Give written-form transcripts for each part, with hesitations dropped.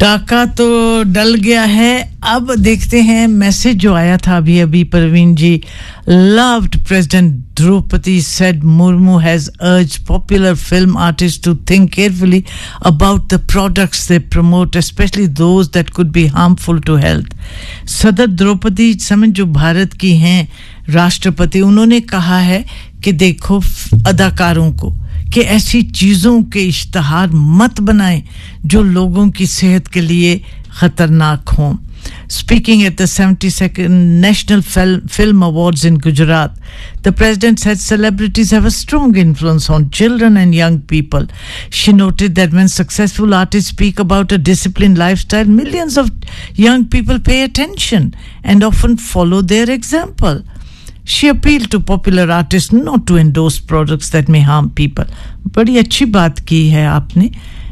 टाका तो डल गया है. अब देखते हैं मैसेज जो आया था अभी Parveen ji. Loved President Draupadi said Murmu has urged popular film artists to think carefully about the products they promote, especially those that could be harmful to health. सदर द्रौपदी समय जो भारत की हैं राष्ट्रपति, उन्होंने कहा है कि देखो अदाकारों को कि ऐसी चीज़ों के इश्तहार मत बनाएं जो लोगों की सेहत के लिए खतरनाक हों. Speaking at the 72nd National Film Awards in Gujarat, the President said celebrities have a strong influence on children and young people. She noted that when successful artists speak about a disciplined lifestyle, millions of young people pay attention and often follow their example. She appealed to popular artists not to endorse products that may harm people. बड़ी अच्छी बात की है आपने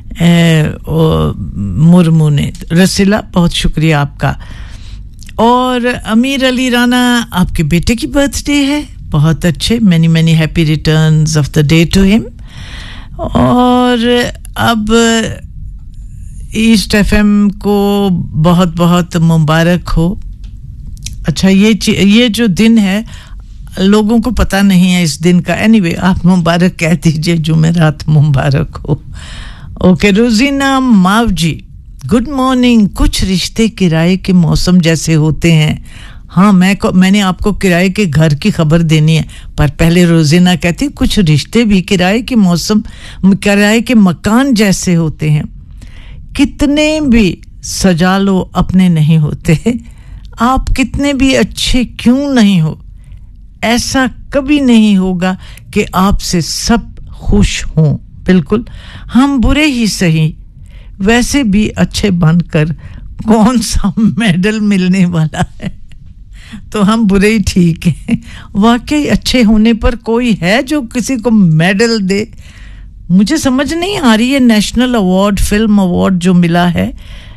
मुर्मू ने. रसीला, बहुत शुक्रिया आपका. और अमीर अली राना, आपके बेटे की बर्थडे है. बहुत अच्छे. Many many happy returns of the day to him. और अब ईस्ट एफएम को बहुत बहुत मुबारक हो. अच्छा, ये जो दिन है लोगों को पता नहीं है इस दिन का. एनीवे, आप मुबारक कह दीजिए, जुमेरात मुबारक हो. ओके. रोजीना मावजी, गुड मॉर्निंग. कुछ रिश्ते किराए के मौसम जैसे होते हैं. हाँ, मैंने आपको किराए के घर की खबर देनी है, पर पहले रोजीना कहती कुछ रिश्ते भी किराए के मौसम, किराए के मकान जैसे होते हैं. कितने भी सजा लो, अपने नहीं होते. आप कितने भी अच्छे क्यों नहीं हो, ऐसा कभी नहीं होगा कि आपसे सब खुश हों. बिल्कुल, हम बुरे ही सही, वैसे भी अच्छे बनकर कौन सा मेडल मिलने वाला है. तो हम बुरे ही ठीक हैं. वाकई अच्छे होने पर कोई है जो किसी को मेडल दे? मुझे समझ नहीं आ रही है. नेशनल अवार्ड, फिल्म अवार्ड जो मिला है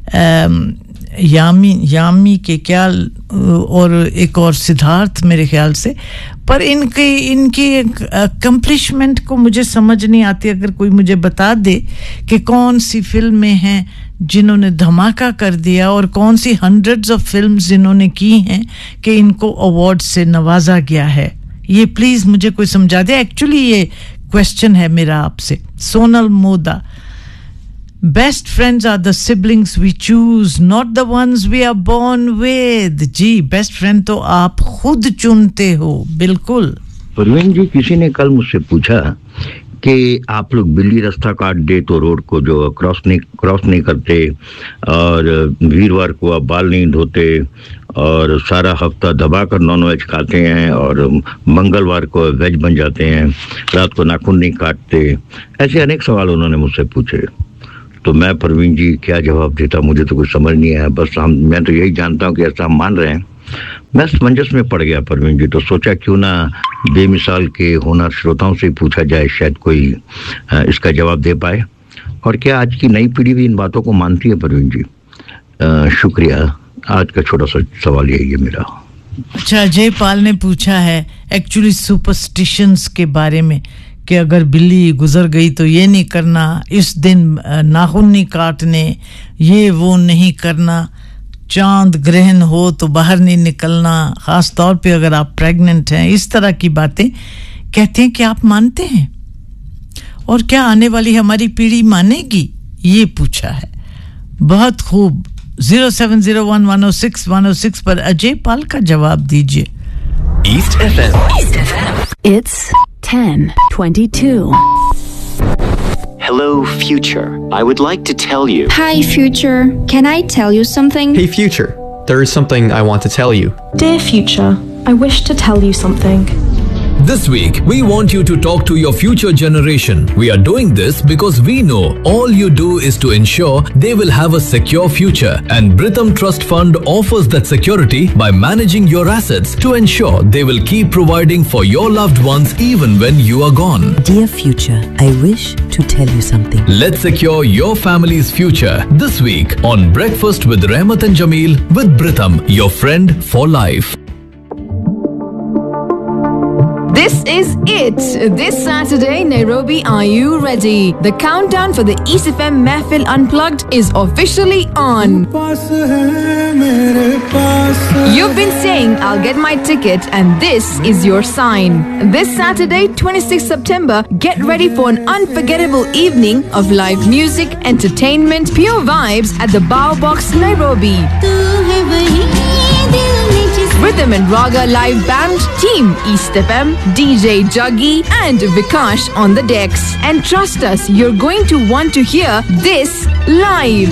यामी के क्या, और एक और सिद्धार्थ मेरे ख्याल से, पर इनकी अकम्प्लिशमेंट को मुझे समझ नहीं आती. अगर कोई मुझे बता दे कि कौन सी फिल्में हैं जिन्होंने धमाका कर दिया और कौन सी हंड्रेड्स ऑफ फिल्म्स जिन्होंने की हैं कि इनको अवार्ड से नवाजा गया है, ये प्लीज मुझे कोई समझा दे. एक्चुअली ये क्वेश्चन है मेरा आपसे. सोनल मोदा, Best friends are the siblings we choose, not the ones we are born with. Ji, best friend तो आप खुद चुनते हो. बिल्कुल. परवीन जी, किसी ने कल मुझसे पूछा कि आप लोग बिल्ली रास्ता काट दे तो रोड को जो क्रॉस नहीं करते, और वीरवार को आप बाल नहीं धोते, और सारा हफ्ता दबाकर नॉनवेज खाते हैं, और मंगलवार को वेज बन जाते हैं, रात को नाखून नहीं काटते. ऐसे अनेक सवाल उन्होंने मुझसे पूछे. तो मैं परवीन जी क्या जवाब देता, मुझे तो कुछ समझ नहीं आया. बस मैं तो यही जानता हूँ कि ऐसा हम मान रहे हैं. मैं समंजस में पड़ गया परवीन जी, तो सोचा क्यों ना बेमिसाल के होनहार श्रोताओं से पूछा जाए, शायद कोई इसका जवाब दे पाए. और क्या आज की नई पीढ़ी भी इन बातों को मानती है परवीन जी? शुक्रिया. आज का छोटा सा सवाल यही है मेरा. अच्छा, अजय पाल ने पूछा है एक्चुअली सुपरस्टिशंस के बारे में कि अगर बिल्ली गुजर गई तो ये नहीं करना, इस दिन नाखून नहीं काटने, ये वो नहीं करना, चांद ग्रहण हो तो बाहर नहीं निकलना, खास तौर पे अगर आप प्रेग्नेंट हैं. इस तरह की बातें कहते हैं कि आप मानते हैं, और क्या आने वाली हमारी पीढ़ी मानेगी, ये पूछा है. बहुत खूब. 0701106 पर अजय पाल का जवाब दीजिए. East FM. It's 10:22. Hello, future. I would like to tell you. Hi, future. Can I tell you something? Hey, future. There is something I want to tell you. Dear future, I wish to tell you something. This week, we want you to talk to your future generation. We are doing this because we know all you do is to ensure they will have a secure future. And Britam Trust Fund offers that security by managing your assets to ensure they will keep providing for your loved ones even when you are gone. Dear future, I wish to tell you something. Let's secure your family's future this week on Breakfast with Rahmat and Jameel with Britam, your friend for life. This is it. This Saturday, Nairobi, are you ready? The countdown for the East FM Mehfil Unplugged is officially on. You've been saying, I'll get my ticket, and this is your sign. This Saturday, 26 September, get ready for an unforgettable evening of live music, entertainment, pure vibes at the Bao Box, Nairobi. Rhythm and Raga live band, Team East FM, DJ Juggy and Vikash on the decks. And trust us, you're going to want to hear this live.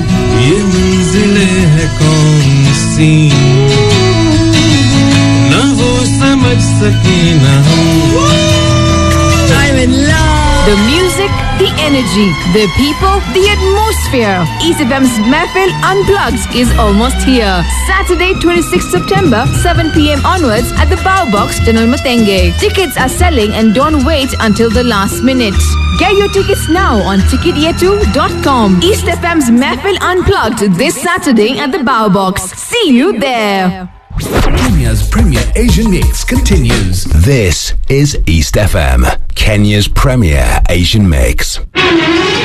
I'm in love. The music, the energy, the people, the atmosphere. East FM's Mehfil Unplugged is almost here. Saturday, 26 September, 7 p.m. onwards at the Bao Box, General Matenge. Tickets are selling and don't wait until the last minute. Get your tickets now on ticketyetu.com. East FM's Mehfil Unplugged this Saturday at the Bao Box. See you there. Kenya's Premier Asian Mix continues. This is East FM, Kenya's Premier Asian Mix.